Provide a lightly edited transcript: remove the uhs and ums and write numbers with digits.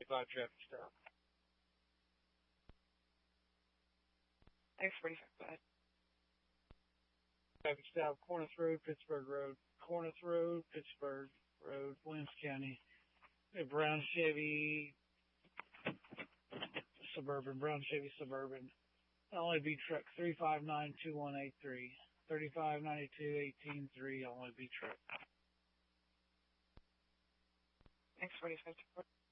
5 traffic stop. Thanks, 45. Go ahead. Traffic stop, Cornice Road, Pittsburgh Road. Cornice Road, Pittsburgh Road, Williams County. A brown Chevy Suburban, LAB truck 3592183, 3592183, LAB truck. Thanks, 45.